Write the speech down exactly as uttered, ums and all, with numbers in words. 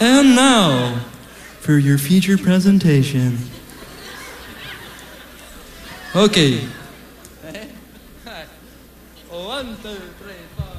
And now, for your feature presentation. Okay. One, two, three, four.